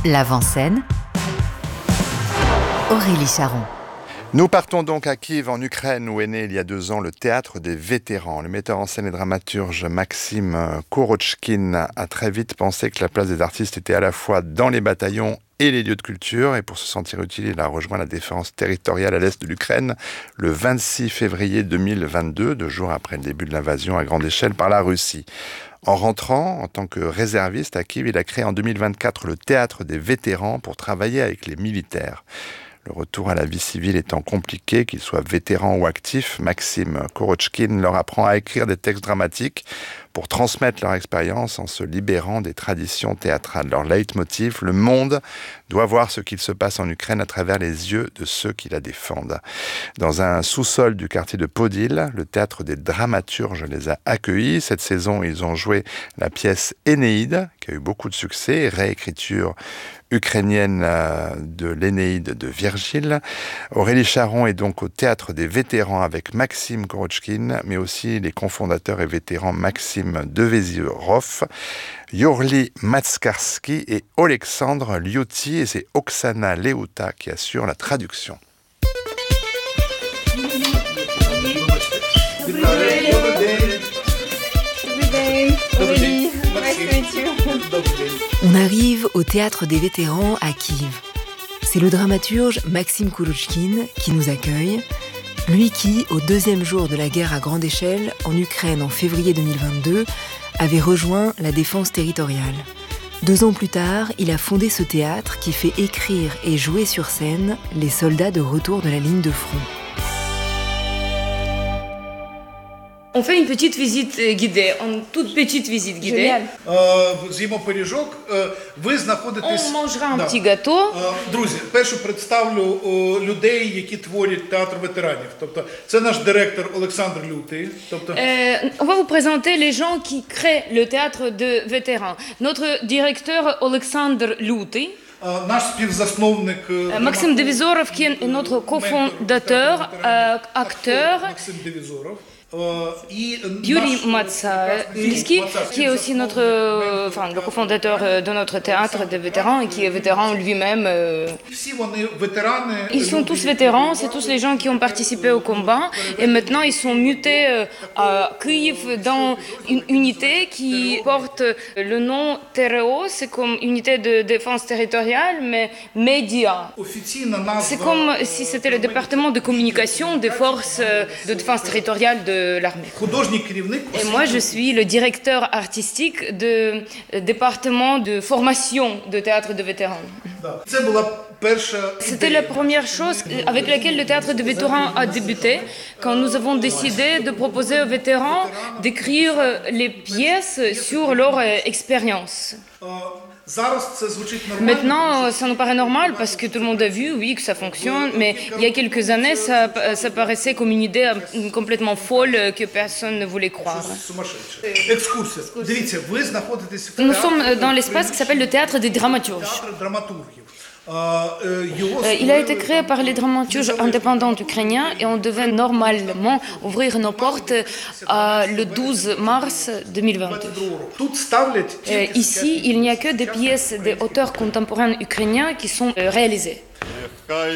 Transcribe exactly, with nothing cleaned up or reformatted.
L'avant-scène, Aurélie Charon. Nous partons donc à Kiev, en Ukraine, où est né il y a deux ans le Théâtre des Vétérans. Le metteur en scène et dramaturge Maxime Korochkine a très vite pensé que la place des artistes était à la fois dans les bataillons et les lieux de culture. Et pour se sentir utile, il a rejoint la défense territoriale à l'est de l'Ukraine le vingt-six février deux mille vingt-deux, deux jours après le début de l'invasion à grande échelle par la Russie. En rentrant, en tant que réserviste à Kiev, il a créé en deux mille vingt-quatre le Théâtre des Vétérans pour travailler avec les militaires. Le retour à la vie civile étant compliqué, qu'ils soient vétérans ou actifs, Maxime Korochkine leur apprend à écrire des textes dramatiques pour transmettre leur expérience en se libérant des traditions théâtrales. Leur leitmotiv, le monde doit voir ce qu'il se passe en Ukraine à travers les yeux de ceux qui la défendent. Dans un sous-sol du quartier de Podil, le théâtre des dramaturges les a accueillis. Cette saison, ils ont joué la pièce Énéide, qui a eu beaucoup de succès, réécriture ukrainienne de l'Énéide de Virgile. Aurélie Charon est donc au Théâtre des Vétérans avec Maxime Korochkine, mais aussi les cofondateurs et vétérans Maxime Devezirov, Yorli Matskarski et Alexandre Liuti, et c'est Oksana Leuta qui assure la traduction. On arrive au Théâtre des Vétérans à Kiev. C'est le dramaturge Maxime Korochkine qui nous accueille. Lui qui, au deuxième jour de la guerre à grande échelle, en Ukraine en février deux mille vingt-deux, avait rejoint la défense territoriale. Deux ans plus tard, il a fondé ce théâtre qui fait écrire et jouer sur scène les soldats de retour de la ligne de front. On fait une petite visite guidée, une toute petite visite guidée. З'їмо пиріжок. Ви знаходитесь... On mangera un petit gâteau. Друзі, перше представлю людей, які творять театр ветеранів. Тобто, це наш директор Олександр Лютий. Тобто... On va vous présenter les gens qui créent le théâtre de vétérans. Notre directeur Alexandre Liuty. Наш співзасновник Maxime Devezirov, qui est notre cofondateur, acteur. Maxime Devezirov. Yuri Matsalski, qui est aussi notre, enfin, le cofondateur de notre théâtre de vétérans et qui est vétéran lui-même. Ils sont tous vétérans, c'est tous les gens qui ont participé au combat et maintenant ils sont mutés à Kiev dans une unité qui porte le nom T R O, c'est comme unité de défense territoriale, mais média. C'est comme si c'était le département de communication des forces de défense territoriale de l'armée. Et moi, je suis le directeur artistique du département de formation de théâtre de vétérans. C'était la première chose avec laquelle le théâtre de vétérans a débuté, quand nous avons décidé de proposer aux vétérans d'écrire les pièces sur leur expérience. Maintenant, ça nous paraît normal parce que tout le monde a vu, oui, que ça fonctionne, mais il y a quelques années, ça, ça paraissait comme une idée complètement folle que personne ne voulait croire. Nous sommes dans l'espace qui s'appelle le Théâtre des Dramaturges. Il a été créé par les dramaturges indépendants ukrainiens et on devait normalement ouvrir nos portes euh, le douze mars deux mille vingt-deux. Et ici, il n'y a que des pièces des auteurs contemporains ukrainiens qui sont réalisées.